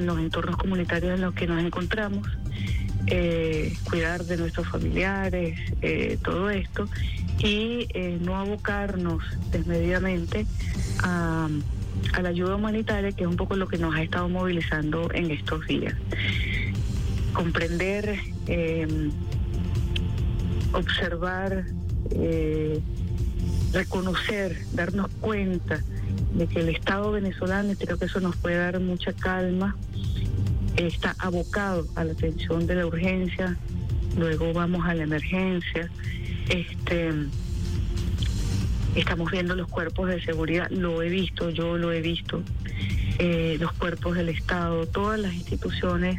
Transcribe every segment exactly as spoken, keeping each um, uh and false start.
los entornos comunitarios en los que nos encontramos, eh, cuidar de nuestros familiares, eh, todo esto, y eh, no abocarnos desmedidamente a, a la ayuda humanitaria, que es un poco lo que nos ha estado movilizando en estos días. Comprender, eh, observar, eh, reconocer, darnos cuenta de que el Estado venezolano, y creo que eso nos puede dar mucha calma, está abocado a la atención de la urgencia, luego vamos a la emergencia. Este, estamos viendo los cuerpos de seguridad, lo he visto, yo lo he visto, eh, los cuerpos del Estado, todas las instituciones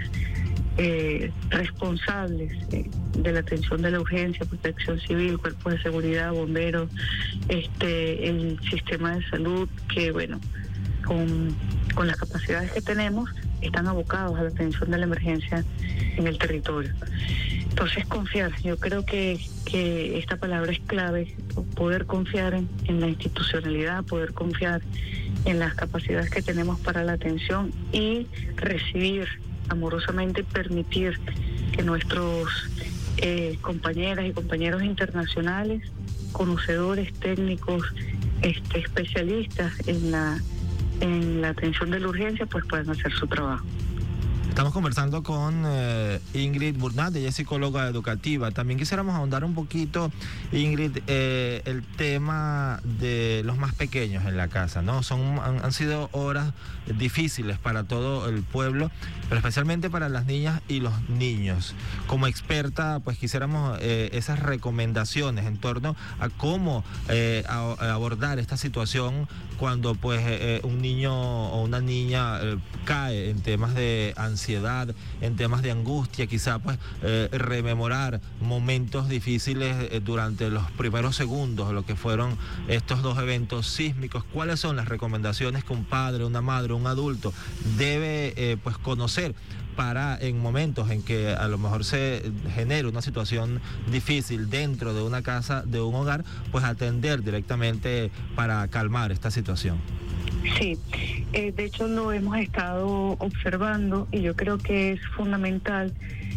eh, responsables eh, de la atención de la urgencia, protección civil, cuerpos de seguridad, bomberos, este, el sistema de salud, que bueno, con, con las capacidades que tenemos, están abocados a la atención de la emergencia en el territorio. Entonces, confiar, yo creo que, que esta palabra es clave, poder confiar en, en la institucionalidad, poder confiar en las capacidades que tenemos para la atención y recibir amorosamente, permitir que nuestros eh, compañeras y compañeros internacionales, conocedores, técnicos, este, especialistas en la, en la atención de la urgencia, pues puedan hacer su trabajo. Estamos conversando con eh, Ingrid Burnat, ella es psicóloga educativa. También quisiéramos ahondar un poquito, Ingrid, eh, el tema de los más pequeños en la casa, ¿no? Son, han, han sido horas difíciles para todo el pueblo, pero especialmente para las niñas y los niños. Como experta, pues quisiéramos eh, esas recomendaciones en torno a cómo eh, a, a abordar esta situación cuando pues eh, un niño o una niña eh, cae en temas de ansiedad, en temas de angustia, quizá pues eh, rememorar momentos difíciles eh, durante los primeros segundos, lo que fueron estos dos eventos sísmicos. ¿Cuáles son las recomendaciones que un padre, una madre, un adulto debe eh, pues conocer para en momentos en que a lo mejor se genere una situación difícil dentro de una casa, de un hogar, pues atender directamente para calmar esta situación? Sí, eh, de hecho lo hemos estado observando y yo creo que es fundamental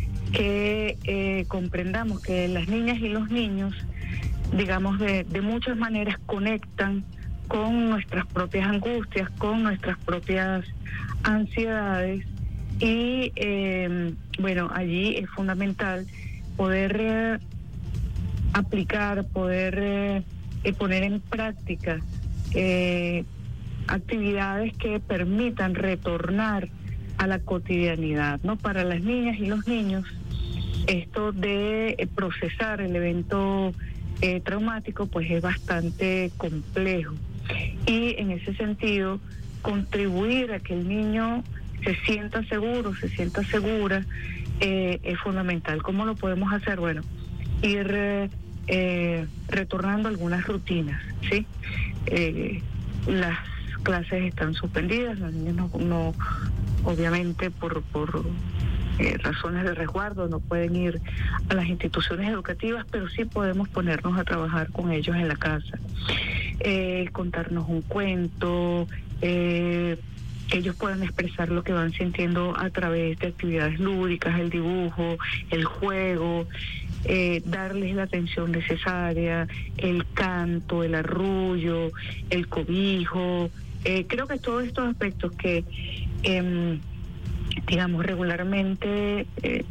que eh, comprendamos que las niñas y los niños, digamos, de, de muchas maneras conectan con nuestras propias angustias, con nuestras propias ansiedades y eh, bueno, allí es fundamental poder eh, aplicar, poder eh, eh, poner en práctica eh, actividades que permitan retornar a la cotidianidad, ¿no? Para las niñas y los niños, esto de eh, procesar el evento eh, traumático, pues es bastante complejo. Y en ese sentido, contribuir a que el niño se sienta seguro, se sienta segura, eh, es fundamental. ¿Cómo lo podemos hacer? Bueno, ir eh, eh, retornando algunas rutinas, ¿sí? Eh, las clases están suspendidas, los niños no, no obviamente por, por eh, razones de resguardo no pueden ir a las instituciones educativas, pero sí podemos ponernos a trabajar con ellos en la casa, eh, contarnos un cuento, eh, que ellos puedan expresar lo que van sintiendo a través de actividades lúdicas, el dibujo, el juego, eh, darles la atención necesaria, el canto, el arrullo, el cobijo. Eh, creo que todos estos aspectos que, eh, digamos, regularmente eh,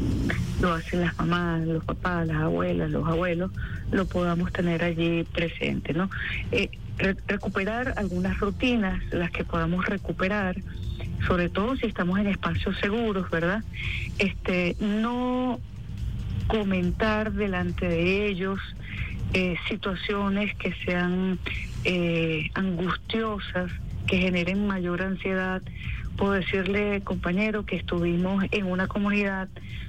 lo hacen las mamás, los papás, las abuelas, los abuelos, lo podamos tener allí presente, ¿no? Eh, re- recuperar algunas rutinas, las que podamos recuperar, sobre todo si estamos en espacios seguros, ¿verdad? Este, no comentar delante de ellos eh, situaciones que sean eh, angustiosas, que generen mayor ansiedad. Puedo decirle, compañero, que estuvimos en una comunidad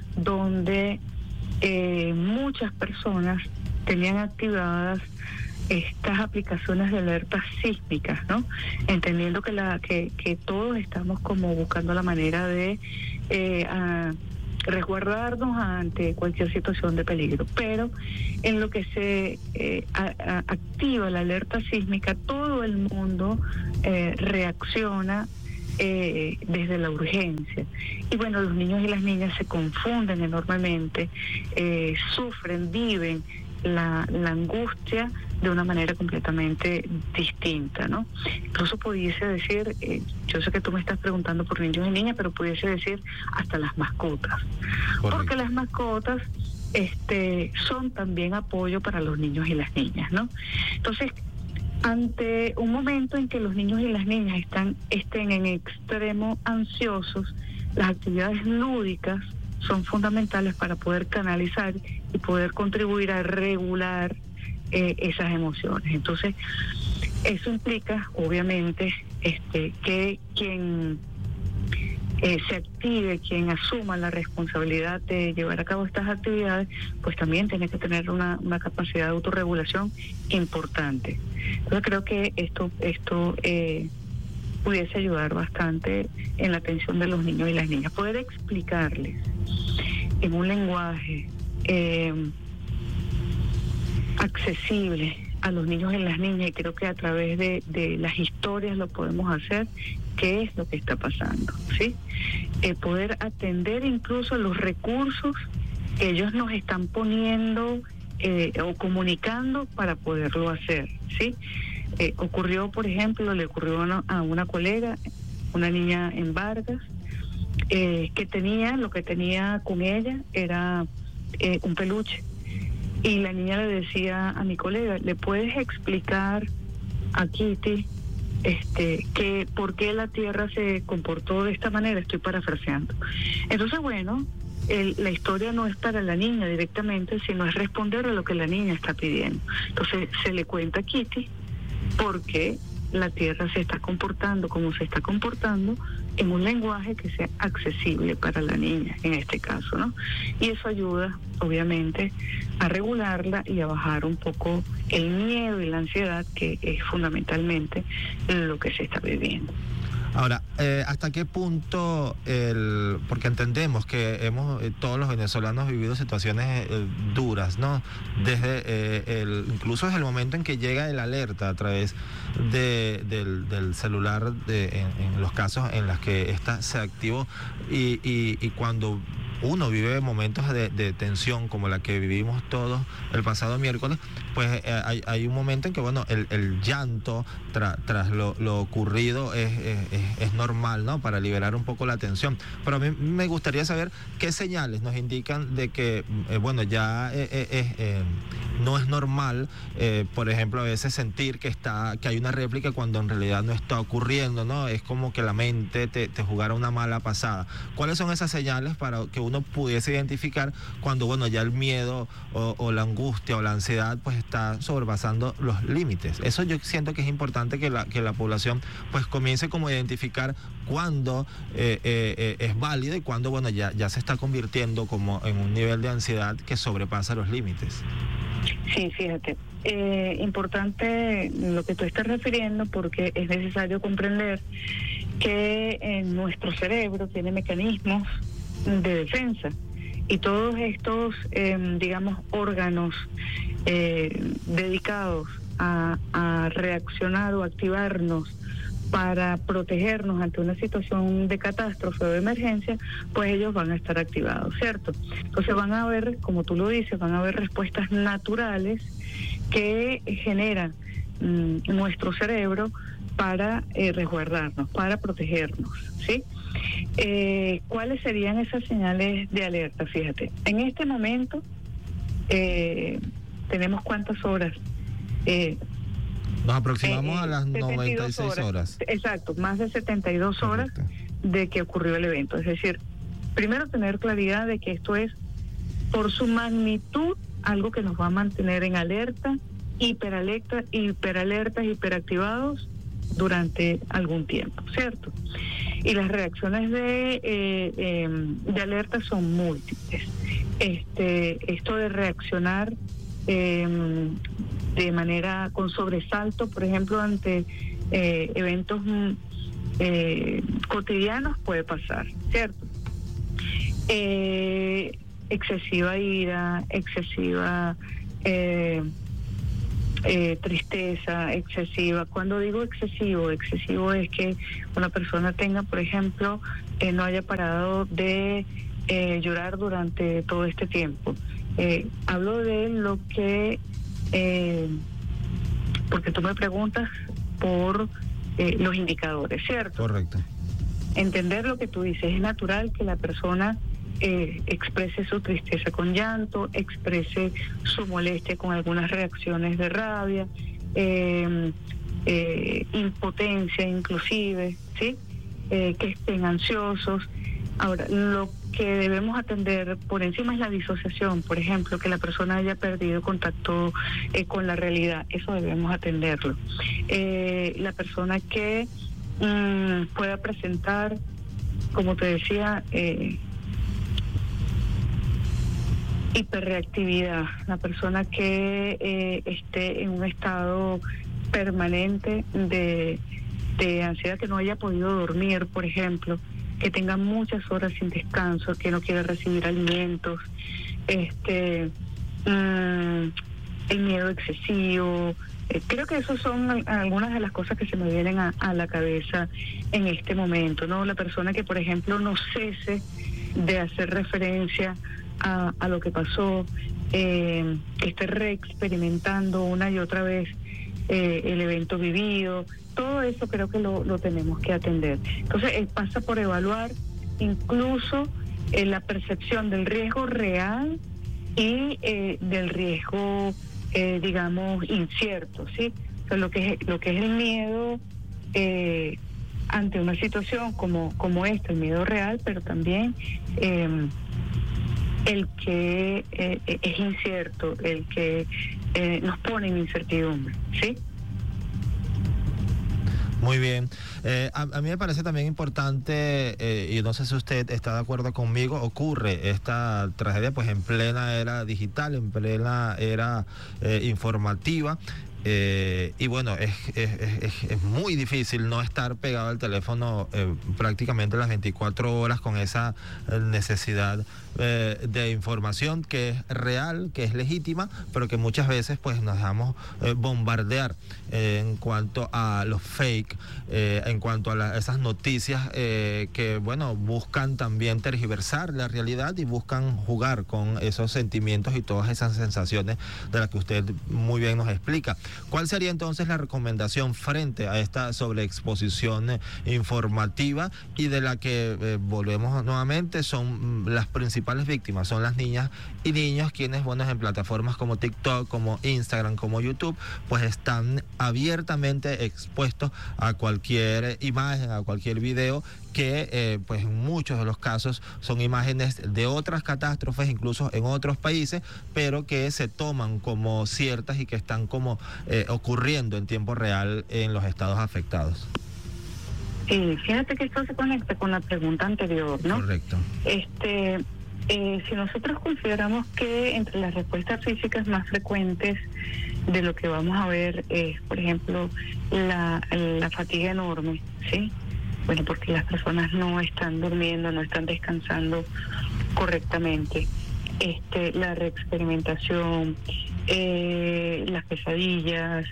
donde eh, muchas personas tenían activadas estas aplicaciones de alertas sísmicas, ¿no? Entendiendo que la que, que todos estamos como buscando la manera de eh, a, resguardarnos ante cualquier situación de peligro, pero en lo que se eh, a, a, activa la alerta sísmica, todo el mundo eh, reacciona eh, desde la urgencia. Y bueno, los niños y las niñas se confunden enormemente, eh, sufren, viven la, la angustia de una manera completamente distinta, ¿no? Incluso pudiese decir, eh, yo sé que tú me estás preguntando por niños y niñas, pero pudiese decir hasta las mascotas. Correcto. Porque las mascotas este, son también apoyo para los niños y las niñas, ¿no? Entonces, ante un momento en que los niños y las niñas están, estén en extremo ansiosos, las actividades lúdicas son fundamentales para poder canalizar y poder contribuir a regular eh, esas emociones. Entonces, eso implica, obviamente, este, que quien eh, se active, quien asuma la responsabilidad de llevar a cabo estas actividades, pues también tiene que tener una, una capacidad de autorregulación importante. Entonces, creo que esto, esto eh, pudiese ayudar bastante en la atención de los niños y las niñas. Poder explicarles en un lenguaje eh, accesible a los niños y las niñas, y creo que a través de, de las historias lo podemos hacer, qué es lo que está pasando, ¿sí? Eh, poder atender incluso los recursos que ellos nos están poniendo eh, o comunicando para poderlo hacer, ¿sí? Eh, ocurrió, por ejemplo, le ocurrió a una, a una colega, una niña en Vargas, eh, que tenía, lo que tenía con ella era eh, un peluche. Y la niña le decía a mi colega, ¿le puedes explicar a Kitty este, que por qué la Tierra se comportó de esta manera? Estoy parafraseando. Entonces, bueno, el, la historia no es para la niña directamente, sino es responder a lo que la niña está pidiendo. Entonces, se le cuenta a Kitty por qué la Tierra se está comportando como se está comportando en un lenguaje que sea accesible para la niña, en este caso, ¿no? Y eso ayuda, obviamente, a regularla y a bajar un poco el miedo y la ansiedad, que es fundamentalmente lo que se está viviendo. Ahora, eh, ¿hasta qué punto, el, porque entendemos que hemos eh, todos los venezolanos vivido situaciones eh, duras, ¿no? Desde eh, el, incluso desde el momento en que llega el alerta a través de, del, del celular, de, en, en los casos en los que esta se activó, y, y, y cuando uno vive momentos de, de tensión como la que vivimos todos el pasado miércoles, pues eh, hay, hay un momento en que, bueno, el, el llanto tra, tras lo, lo ocurrido es, es, es normal, ¿no? Para liberar un poco la tensión. Pero a mí me gustaría saber qué señales nos indican de que, eh, bueno, ya eh, eh, eh, no es normal, eh, por ejemplo, a veces sentir que está que hay una réplica cuando en realidad no está ocurriendo, ¿no? Es como que la mente te, te jugara una mala pasada. ¿Cuáles son esas señales para que uno pudiese identificar cuando, bueno, ya el miedo o, o la angustia o la ansiedad pues está sobrepasando los límites? Eso yo siento que es importante que la, que la población pues comience como a identificar cuándo eh, eh, eh, es válido y cuándo, bueno, ya, ya se está convirtiendo como en un nivel de ansiedad que sobrepasa los límites. Sí, fíjate, eh, importante lo que tú estás refiriendo, porque es necesario comprender que en nuestro cerebro tiene mecanismos de defensa, y todos estos, eh, digamos, órganos eh, dedicados a, a reaccionar o activarnos para protegernos ante una situación de catástrofe o de emergencia, pues ellos van a estar activados, ¿cierto? Entonces van a haber, como tú lo dices, van a haber respuestas naturales que generan mmm, nuestro cerebro para eh, resguardarnos, para protegernos, ¿sí? Eh, ¿Cuáles serían esas señales de alerta? Fíjate, en este momento eh, tenemos cuántas horas. Eh, Nos aproximamos eh, a las noventa y seis horas. horas. Exacto, más de setenta y dos horas de que ocurrió el evento. Es decir, primero tener claridad de que esto es, por su magnitud, algo que nos va a mantener en alerta, hiperalerta, hiperalertas, hiperactivados durante algún tiempo, ¿cierto? Y las reacciones de, eh, eh, de alerta son múltiples. Este, esto de reaccionar eh, de manera con sobresalto, por ejemplo, ante eh, eventos eh, cotidianos, puede pasar, ¿cierto? Eh, excesiva ira, excesiva eh, eh, tristeza excesiva. Cuando digo excesivo, excesivo es que una persona tenga, por ejemplo, eh, no haya parado de eh, llorar durante todo este tiempo. Eh, hablo de lo que, eh, porque tú me preguntas por eh, los indicadores, ¿cierto? Correcto. Entender lo que tú dices, es natural que la persona eh, exprese su tristeza con llanto, exprese su molestia con algunas reacciones de rabia, eh, eh, impotencia inclusive, ¿sí? Eh, que estén ansiosos. Ahora, lo que debemos atender por encima es la disociación, por ejemplo, que la persona haya perdido contacto eh, con la realidad, eso debemos atenderlo. Eh, la persona que mmm, pueda presentar, como te decía, eh, hiperreactividad, la persona que eh, esté en un estado permanente de, de ansiedad, que no haya podido dormir, por ejemplo, que tenga muchas horas sin descanso, que no quiere recibir alimentos, este, mmm, el miedo excesivo. Eh, creo que esas son algunas de las cosas que se me vienen a, a la cabeza en este momento, ¿no? La persona que, por ejemplo, no cese de hacer referencia a, a lo que pasó, eh, que esté reexperimentando una y otra vez eh, el evento vivido. Todo eso creo que lo, lo tenemos que atender. Entonces, eh, pasa por evaluar incluso eh, la percepción del riesgo real y eh, del riesgo, eh, digamos, incierto, ¿sí? O sea, lo que es, lo que es el miedo eh, ante una situación como, como esta, el miedo real, pero también eh, el que eh, es incierto, el que eh, nos pone en incertidumbre, ¿sí? Muy bien. Eh, a, a mí me parece también importante, eh, y no sé si usted está de acuerdo conmigo, ocurre esta tragedia pues en plena era digital, en plena era eh, informativa. Eh, y bueno, es, es, es, es muy difícil no estar pegado al teléfono eh, prácticamente las veinticuatro horas con esa necesidad eh, de información que es real, que es legítima, pero que muchas veces pues nos dejamos eh, bombardear eh, en cuanto a los fake, eh, en cuanto a la, esas noticias eh, que bueno, buscan también tergiversar la realidad y buscan jugar con esos sentimientos y todas esas sensaciones de las que usted muy bien nos explica. ¿Cuál sería entonces la recomendación frente a esta sobreexposición eh, informativa y de la que eh, volvemos nuevamente son mm, las principales víctimas, son las niñas y niños quienes, bueno, en plataformas como TikTok, como Instagram, como YouTube, pues están abiertamente expuestos a cualquier imagen, a cualquier video que eh, pues en muchos de los casos son imágenes de otras catástrofes, incluso en otros países, pero que se toman como ciertas y que están como eh, ocurriendo en tiempo real en los estados afectados. Sí, fíjate que esto se conecta con la pregunta anterior, ¿no? Correcto. Este, eh, si nosotros consideramos que entre las respuestas físicas más frecuentes de lo que vamos a ver es, por ejemplo, la, la fatiga enorme, ¿sí? Bueno, porque las personas no están durmiendo, no están descansando correctamente. Este, la reexperimentación, eh, las pesadillas,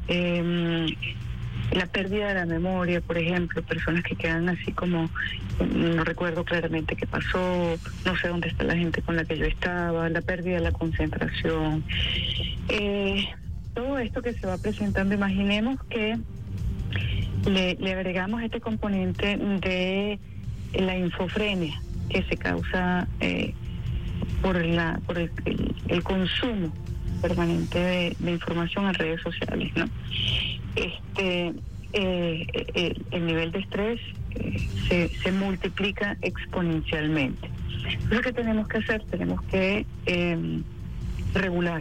eh, la pérdida de la memoria, por ejemplo, personas que quedan así como, no recuerdo claramente qué pasó, no sé dónde está la gente con la que yo estaba, la pérdida de la concentración. Eh, todo esto que se va presentando, imaginemos que Le, le agregamos este componente de la infofrenia que se causa eh, por la por el, el, el consumo permanente de, de información en redes sociales, ¿no? Este eh, el, el nivel de estrés eh, se, se multiplica exponencialmente. Entonces, ¿qué tenemos que hacer? Tenemos que eh, regular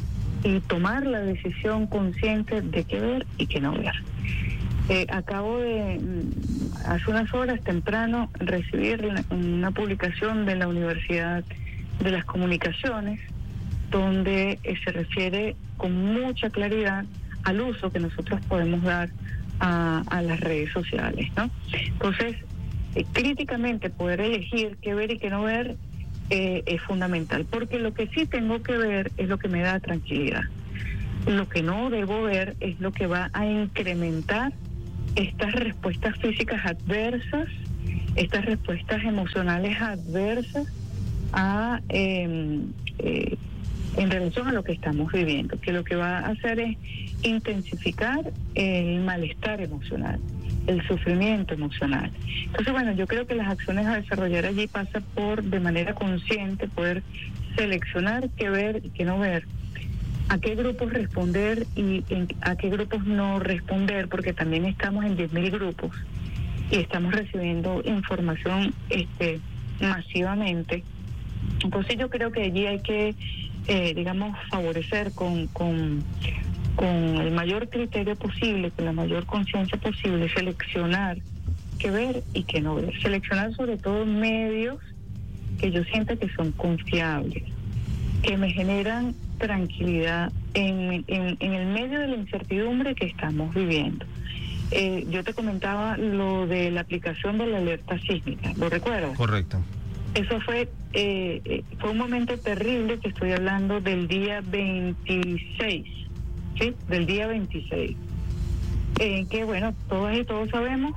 y tomar la decisión consciente de qué ver y qué no ver. Eh, acabo de, hace unas horas temprano, recibir una, una publicación de la Universidad de las Comunicaciones, donde eh, se refiere con mucha claridad al uso que nosotros podemos dar a, a las redes sociales, ¿no? Entonces, eh, críticamente poder elegir qué ver y qué no ver eh, es fundamental, porque lo que sí tengo que ver es lo que me da tranquilidad. Lo que no debo ver es lo que va a incrementar estas respuestas físicas adversas, estas respuestas emocionales adversas a eh, eh, en relación a lo que estamos viviendo, que lo que va a hacer es intensificar el malestar emocional, el sufrimiento emocional. Entonces, bueno, yo creo que las acciones a desarrollar allí pasan por, de manera consciente, poder seleccionar qué ver y qué no ver, a qué grupos responder y en, a qué grupos no responder, porque también estamos en diez mil grupos y estamos recibiendo información este, masivamente. Entonces yo creo que allí hay que, eh, digamos, favorecer con, con, con el mayor criterio posible, con la mayor conciencia posible, seleccionar qué ver y qué no ver. Seleccionar sobre todo medios que yo sienta que son confiables, que me generan tranquilidad en, en, en el medio de la incertidumbre que estamos viviendo. Eh, yo te comentaba lo de la aplicación de la alerta sísmica, ¿lo recuerdas? Correcto. Eso fue eh, fue un momento terrible, que estoy hablando del día veintiséis, ¿sí? Del día veintiséis. En eh, que, bueno, todas y todos sabemos,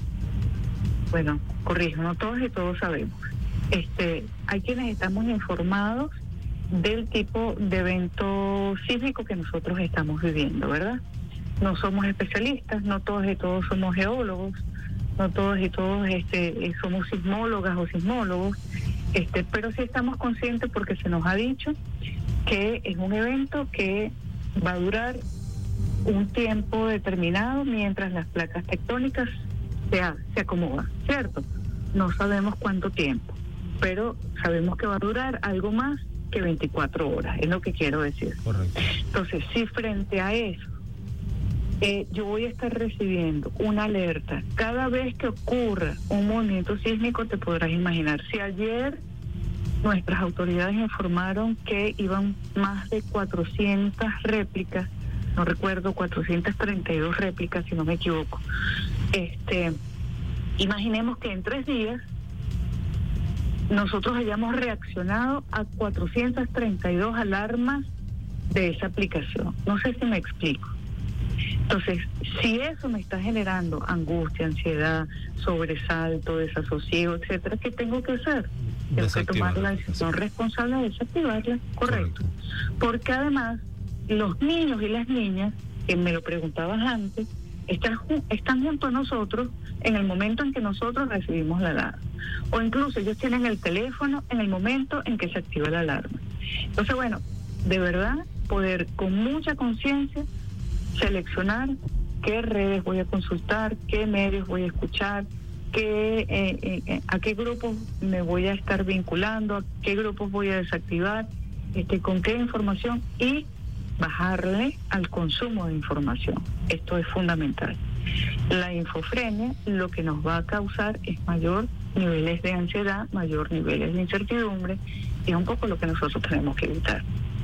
bueno, corrijo, no todos y todos sabemos. Este, hay quienes estamos informados del tipo de evento sísmico que nosotros estamos viviendo, ¿verdad? No somos especialistas, no todos y todos somos geólogos, no todos y todos este, somos sismólogas o sismólogos, este, pero sí estamos conscientes porque se nos ha dicho que es un evento que va a durar un tiempo determinado mientras las placas tectónicas se, se acomodan, ¿cierto? No sabemos cuánto tiempo, pero sabemos que va a durar algo más que veinticuatro horas, es lo que quiero decir. Correcto. Entonces, si frente a eso Eh, yo voy a estar recibiendo una alerta cada vez que ocurra un movimiento sísmico, te podrás imaginar. Si ayer nuestras autoridades informaron que iban más de cuatrocientas réplicas, no recuerdo, cuatrocientas treinta y dos réplicas, si no me equivoco, este, imaginemos que en tres días nosotros hayamos reaccionado a cuatrocientas treinta y dos alarmas de esa aplicación. No sé si me explico. Entonces, si eso me está generando angustia, ansiedad, sobresalto, desasosiego, etcétera, ¿qué tengo que hacer? Tengo que tomar la decisión responsable de desactivarla, correcto. correcto. Porque además, los niños y las niñas, que me lo preguntabas antes, están, están junto a nosotros en el momento en que nosotros recibimos la alarma. O incluso ellos tienen el teléfono en el momento en que se activa la alarma. Entonces, bueno, de verdad, poder con mucha conciencia seleccionar qué redes voy a consultar, qué medios voy a escuchar, qué, eh, eh, a qué grupos me voy a estar vinculando, a qué grupos voy a desactivar, este, con qué información, y bajarle al consumo de información. Esto es fundamental. La infofrenia lo que nos va a causar es mayor niveles de ansiedad, mayor niveles de incertidumbre, y es un poco lo que nosotros tenemos que evitar.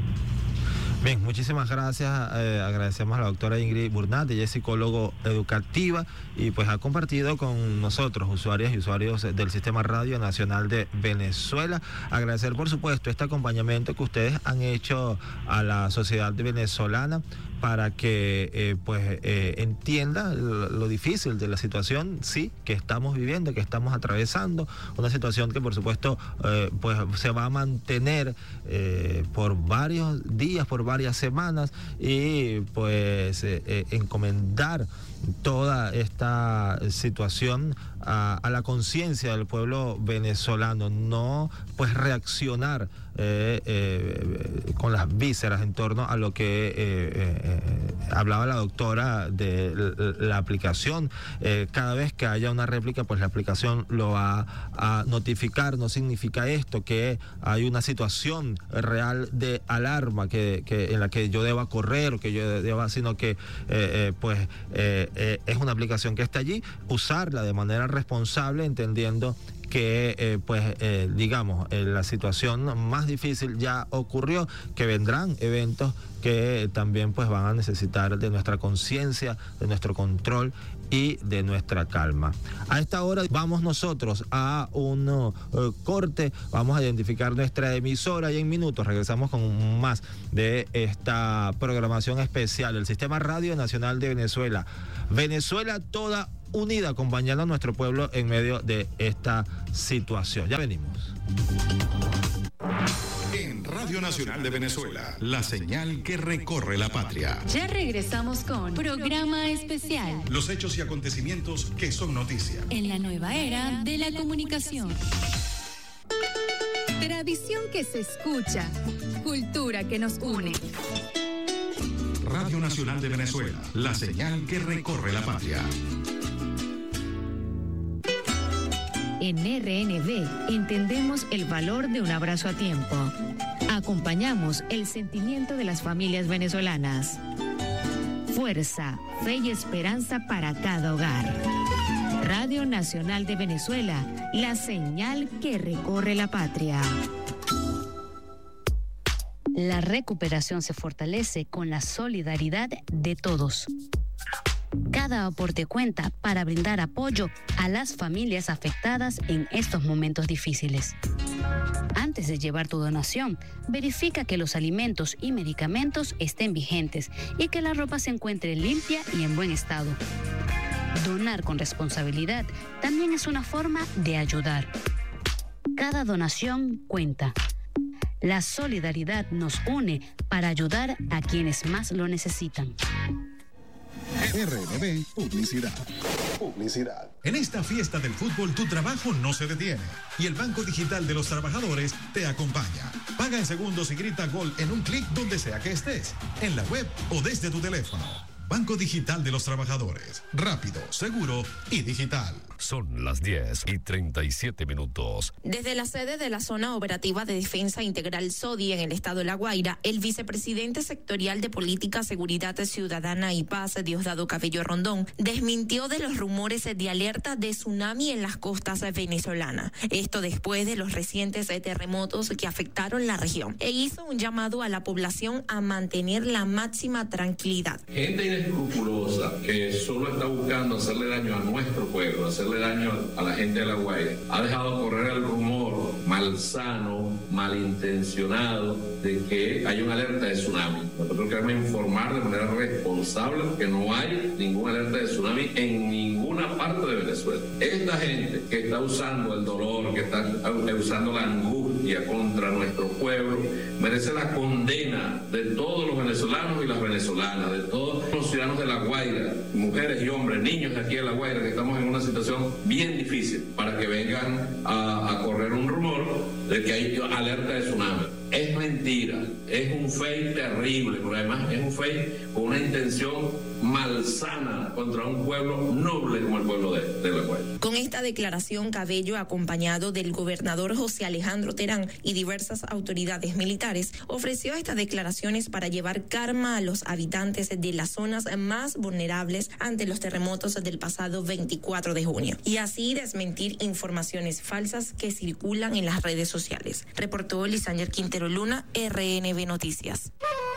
Bien, muchísimas gracias. Eh, agradecemos a la doctora Ingrid Burnat, ella es psicólogo educativa y pues ha compartido con nosotros, usuarias y usuarios del Sistema Radio Nacional de Venezuela. Agradecer, por supuesto, este acompañamiento que ustedes han hecho a la sociedad venezolana para que eh, pues eh, entienda lo, lo difícil de la situación, sí, que estamos viviendo, que estamos atravesando, una situación que por supuesto eh, pues se va a mantener eh, por varios días, por varias semanas, y pues eh, eh, encomendar toda esta situación a, a la conciencia del pueblo venezolano, no pues reaccionar eh, eh, con las vísceras en torno a lo que eh, eh, hablaba la doctora de la aplicación. Eh, cada vez que haya una réplica, pues la aplicación lo va a notificar. No significa esto que hay una situación real de alarma que, que en la que yo deba correr o que yo deba, sino que eh, eh, pues eh, eh, es una aplicación que está allí, usarla de manera responsable, entendiendo que eh, pues eh, digamos eh, la situación más difícil ya ocurrió, que vendrán eventos que también pues van a necesitar de nuestra conciencia, de nuestro control y de nuestra calma. A esta hora vamos nosotros a un uh, corte, vamos a identificar nuestra emisora y en minutos regresamos con más de esta programación especial, el Sistema Radio Nacional de Venezuela. Venezuela toda unida, acompañando a nuestro pueblo en medio de esta situación. Ya venimos. En Radio Nacional de Venezuela, la señal que recorre la patria. Ya regresamos con Programa Especial. Los hechos y acontecimientos que son noticia. En la nueva era de la comunicación. Tradición que se escucha, cultura que nos une. Radio Nacional de Venezuela, la señal que recorre la patria. En R N V entendemos el valor de un abrazo a tiempo. Acompañamos el sentimiento de las familias venezolanas. Fuerza, fe y esperanza para cada hogar. Radio Nacional de Venezuela, la señal que recorre la patria. La recuperación se fortalece con la solidaridad de todos. Cada aporte cuenta para brindar apoyo a las familias afectadas en estos momentos difíciles. Antes de llevar tu donación, verifica que los alimentos y medicamentos estén vigentes y que la ropa se encuentre limpia y en buen estado. Donar con responsabilidad también es una forma de ayudar. Cada donación cuenta. La solidaridad nos une para ayudar a quienes más lo necesitan. R N V Publicidad. Publicidad. En esta fiesta del fútbol tu trabajo no se detiene y el Banco Digital de los Trabajadores te acompaña. Paga en segundos y grita gol en un clic donde sea que estés, en la web o desde tu teléfono. Banco Digital de los Trabajadores. Rápido, seguro y digital. Son las diez y treinta y siete minutos. Desde la sede de la Zona Operativa de Defensa Integral S O D I en el estado de La Guaira, el vicepresidente sectorial de Política, Seguridad Ciudadana y Paz, Diosdado Cabello Rondón, desmintió de los rumores de alerta de tsunami en las costas venezolanas. Esto después de los recientes terremotos que afectaron la región, e hizo un llamado a la población a mantener la máxima tranquilidad. Gente inescrupulosa que solo está buscando hacerle daño a nuestro pueblo, hacerle daño a la gente de La Guaira, ha dejado correr el rumor malsano, malintencionado de que hay una alerta de tsunami. Nosotros queremos informar de manera responsable que no hay ninguna alerta de tsunami en ninguna parte de Venezuela. Esta gente que está usando el dolor, que está usando la angustia contra nuestro pueblo, merece la condena de todos los venezolanos y las venezolanas, de todos los ciudadanos de La Guaira, mujeres y hombres, niños de aquí de La Guaira, que estamos en una situación bien difícil, para que vengan a, a correr un rumor de que hay alerta de tsunami. Es mentira, es un fake terrible, pero además es un fake con una intención malsana contra un pueblo noble como el pueblo de, de La Guaira. Con esta declaración, Cabello, acompañado del gobernador José Alejandro Terán y diversas autoridades militares, ofreció estas declaraciones para llevar calma a los habitantes de las zonas más vulnerables ante los terremotos del pasado veinticuatro de junio, y así desmentir informaciones falsas que circulan en las redes sociales. Reportó Lisander Quintero Luna, R N V Noticias.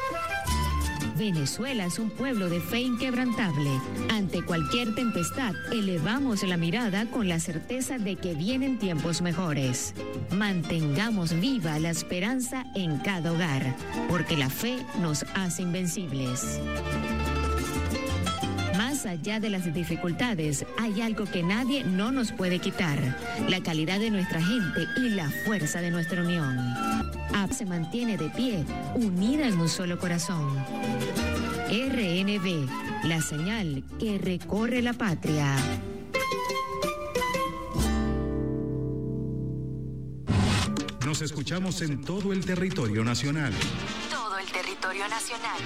Venezuela es un pueblo de fe inquebrantable. Ante cualquier tempestad, elevamos la mirada con la certeza de que vienen tiempos mejores. Mantengamos viva la esperanza en cada hogar, porque la fe nos hace invencibles. Más allá de las dificultades, hay algo que nadie no nos puede quitar: la calidad de nuestra gente y la fuerza de nuestra unión. A P se mantiene de pie, unida en un solo corazón. R N V, la señal que recorre la patria. Nos escuchamos en todo el territorio nacional. Todo el territorio nacional.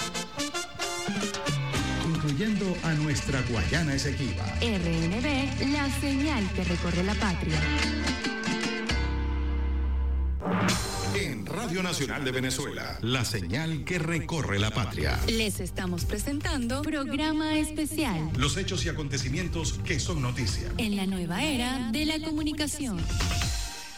Incluyendo a nuestra Guayana Esequiba. R N V, la señal que recorre la patria. En Radio Radio Nacional de Venezuela, la señal que recorre la patria. Les estamos presentando programa especial. Los hechos y acontecimientos que son noticia. En la nueva era de la comunicación.